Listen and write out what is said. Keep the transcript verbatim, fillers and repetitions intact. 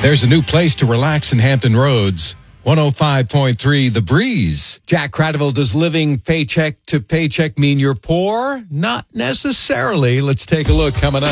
There's a new place to relax in Hampton Roads. one oh five point three The Breeze. Jack Cradiville, does living paycheck to paycheck mean you're poor? Not necessarily. Let's take a look coming up.